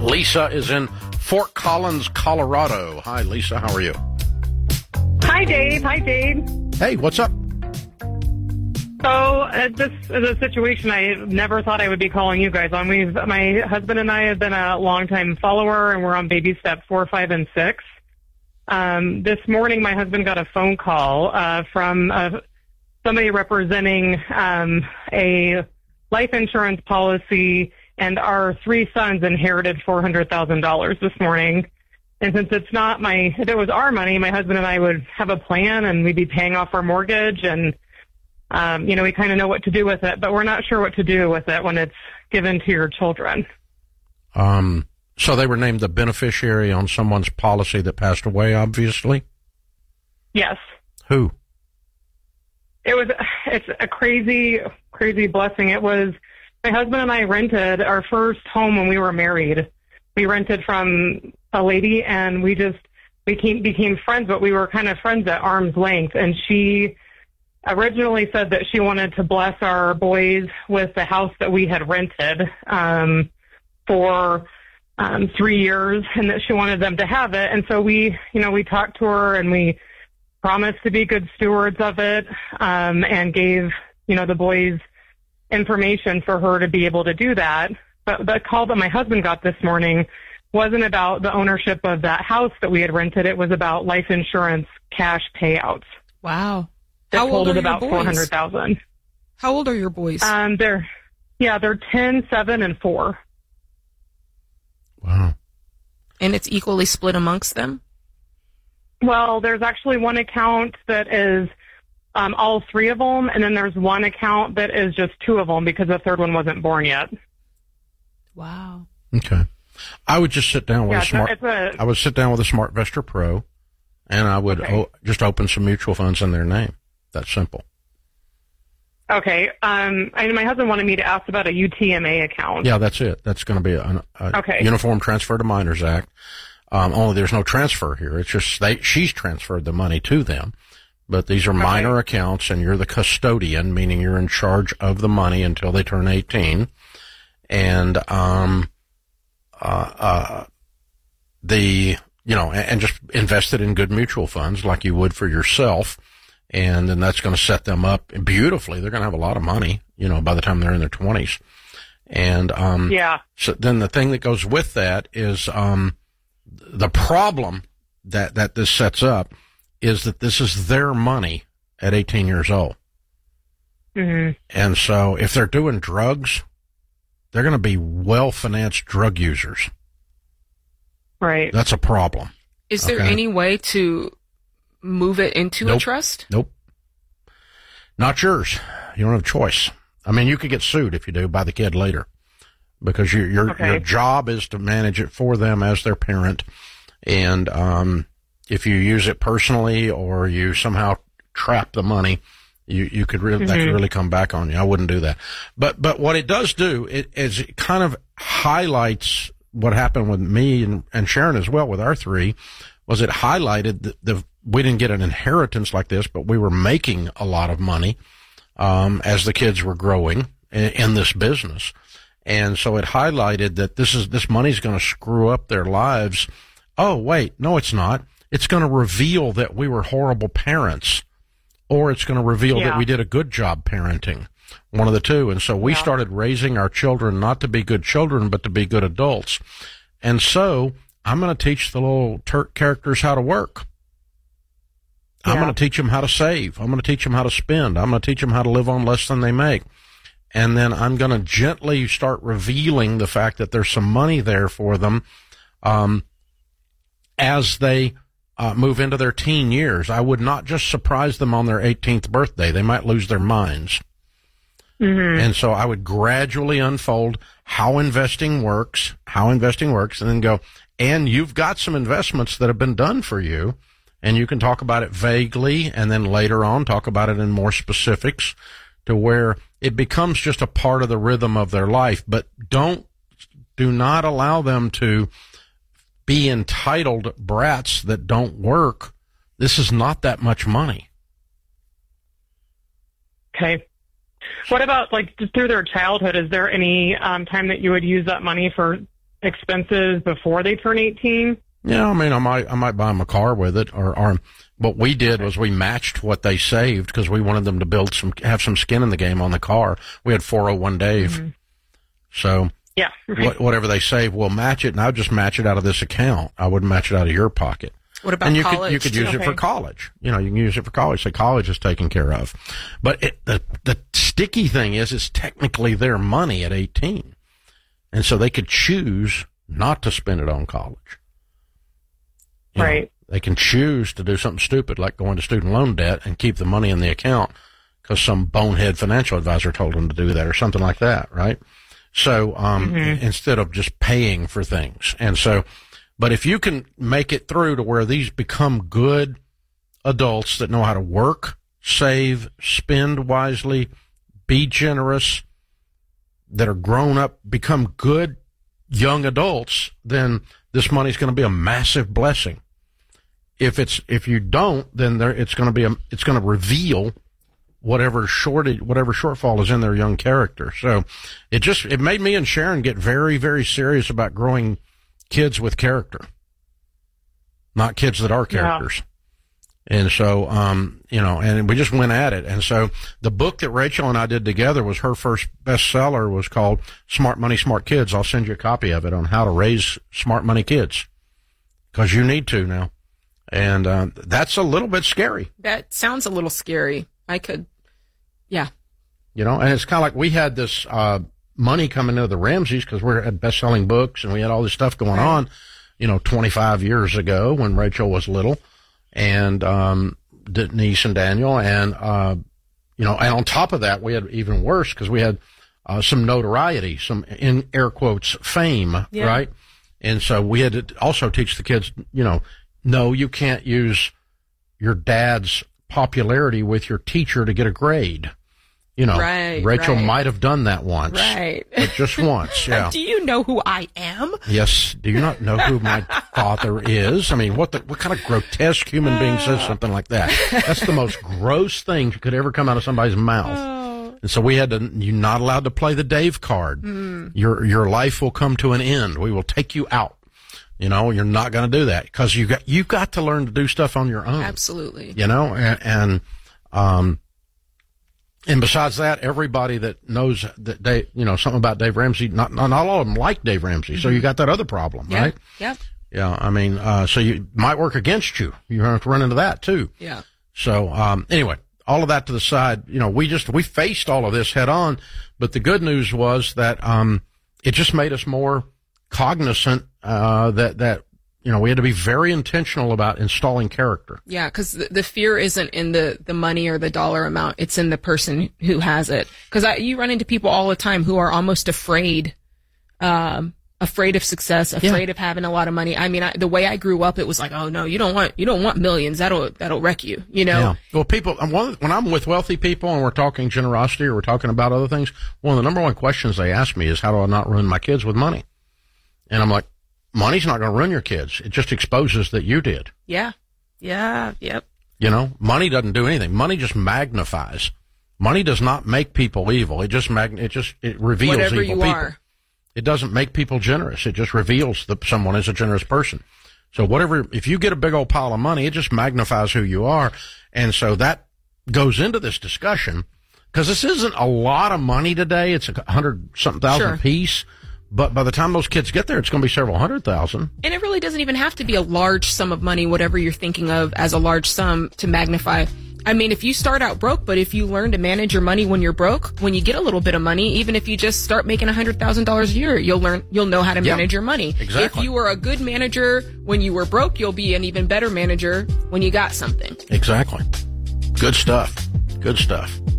Lisa is in Fort Collins, Colorado. Hi, Lisa. How are you? Hi, Dave. Hey, what's up? So this is a situation I never thought I would be calling you guys on. My husband and I have been a longtime follower, and we're on baby step 4, 5, and 6. This morning, my husband got a phone call from somebody representing a life insurance policy, and our 3 sons inherited $400,000 this morning. And since if it was our money, my husband and I would have a plan, and we'd be paying off our mortgage, and we kind of know what to do with it, but we're not sure what to do with it when it's given to your children. So they were named the beneficiary on someone's policy that passed away, obviously? Yes. Who? It's a crazy, crazy blessing. It was, my husband and I rented our first home when we were married. We rented from a lady, and we became friends, but we were kind of friends at arm's length. And she originally said that she wanted to bless our boys with the house that we had rented for 3 years, and that she wanted them to have it. And so we talked to her, and we promised to be good stewards of it, and gave, the boys information for her to be able to do that. But the call that my husband got this morning wasn't about the ownership of that house that we had rented. It was about life insurance cash payouts. Wow. How old are about $400,000. How old are your boys? They're 10, 7, and 4. Wow. And it's equally split amongst them? Well, there's actually one account that is all 3 of them, and then there's one account that is just 2 of them because the third one wasn't born yet. Wow. Okay. I would just sit down with I would sit down with a SmartVestor Pro, and I would just open some mutual funds in their name. That's simple. Okay. My husband wanted me to ask about a UTMA account. Yeah, that's it. That's going to be a Uniform Transfer to Minors Act. Only there's no transfer here. It's just she's transferred the money to them. But these are minor accounts, and you're the custodian, meaning you're in charge of the money until they turn 18. And and just invest it in good mutual funds like you would for yourself. And then that's going to set them up beautifully. They're going to have a lot of money, by the time they're in their 20s. And so then the thing that goes with that is the problem that this sets up is that this is their money at 18 years old. Mm-hmm. And so if they're doing drugs, they're going to be well-financed drug users. Right. That's a problem. Is there any way to move it into a trust? Nope. Not yours. You don't have a choice. I mean, you could get sued if you do by the kid later, because your job is to manage it for them as their parent. And if you use it personally or you somehow trap the money, you could really that could really come back on you. I wouldn't do that. But what it does do is it kind of highlights what happened with me and Sharon as well with our 3. Was it highlighted we didn't get an inheritance like this, but we were making a lot of money as the kids were growing in this business. And so it highlighted that this money's going to screw up their lives. Oh, wait, no, it's not. It's going to reveal that we were horrible parents, or it's going to reveal that we did a good job parenting, one of the two. And so we started raising our children not to be good children, but to be good adults. And so I'm going to teach the little Turk characters how to work. I'm going to teach them how to save. I'm going to teach them how to spend. I'm going to teach them how to live on less than they make. And then I'm going to gently start revealing the fact that there's some money there for them as they move into their teen years. I would not just surprise them on their 18th birthday. They might lose their minds. Mm-hmm. And so I would gradually unfold how investing works, and then go, and you've got some investments that have been done for you, and you can talk about it vaguely, and then later on talk about it in more specifics to where it becomes just a part of the rhythm of their life. But do not allow them to be entitled brats that don't work. This is not that much money. Okay. What about, like, just through their childhood? Is there any time that you would use that money for expenses before they turn 18. Yeah, I mean, I might buy them a car with it, or what we did was we matched what they saved because we wanted them to have some skin in the game on the car. We had 401 Dave. Mm-hmm. So yeah, whatever they save, we'll match it, and I'll just match it out of this account. I wouldn't match it out of your pocket. What about college? You could use it for college. You can use it for college. So college is taken care of. But the sticky thing is it's technically their money at 18. And so they could choose not to spend it on college. Right. They can choose to do something stupid like go into student loan debt and keep the money in the account because some bonehead financial advisor told them to do that or something like that, right? So instead of just paying for things. And so, but if you can make it through to where these become good adults that know how to work, save, spend wisely, be generous, that are grown up, become good young adults, then this money's going to be a massive blessing. If you don't, then it's going to reveal whatever shortfall is in their young character. So it made me and Sharon get very, very serious about growing kids with character, not kids that are characters. Yeah. And so, and we just went at it. And so the book that Rachel and I did together was her first bestseller, was called Smart Money, Smart Kids. I'll send you a copy of it on how to raise smart money kids, because you need to now. And that's a little bit scary. That sounds a little scary. Yeah. And it's kind of like we had this money coming into the Ramseys because we had best-selling books and we had all this stuff going on, 25 years ago when Rachel was little. And Denise and Daniel, and and on top of that, we had even worse because we had some notoriety, some in air quotes fame, right? And so we had to also teach the kids, no, you can't use your dad's popularity with your teacher to get a grade. Rachel might have done that once, right? But just once, yeah. Do you know who I am? Yes. Do you not know who my father is? I mean, what kind of grotesque human being says something like that? That's the most gross thing that could ever come out of somebody's mouth. Oh. And so we had to. You're not allowed to play the Dave card. Your life will come to an end. We will take you out. You're not going to do that because you've got to learn to do stuff on your own. Absolutely. And besides that, everybody that knows that Dave, something about Dave Ramsey, not all of them like Dave Ramsey. So you got that other problem, right? Yeah. Yeah. I mean, so you might work against you. You have to run into that too. Yeah. So, anyway, all of that to the side, we faced all of this head on, but the good news was that, it just made us more cognizant, that we had to be very intentional about installing character. Yeah, because the fear isn't in the money or the dollar amount. It's in the person who has it. Because you run into people all the time who are almost afraid of success, afraid of having a lot of money. I mean, the way I grew up, it was like, oh no, you don't want millions. That'll wreck you. Yeah. Well, people, when I'm with wealthy people and we're talking generosity or we're talking about other things, one of the number one questions they ask me is, how do I not ruin my kids with money? And I'm like, money's not going to ruin your kids. It just exposes that you did. Yeah. Yeah. Yep. Money doesn't do anything. Money just magnifies. Money does not make people evil. It reveals whatever evil you people. Are. It doesn't make people generous. It just reveals that someone is a generous person. So if you get a big old pile of money, it just magnifies who you are. And so that goes into this discussion because this isn't a lot of money today. It's 100-something thousand apiece. But by the time those kids get there, it's going to be several 100,000. And it really doesn't even have to be a large sum of money, whatever you're thinking of as a large sum to magnify. I mean, if you start out broke, but if you learn to manage your money when you're broke, when you get a little bit of money, even if you just start making $100,000 a year, you'll know how to manage your money. Exactly. If you were a good manager when you were broke, you'll be an even better manager when you got something. Exactly. Good stuff. Good stuff.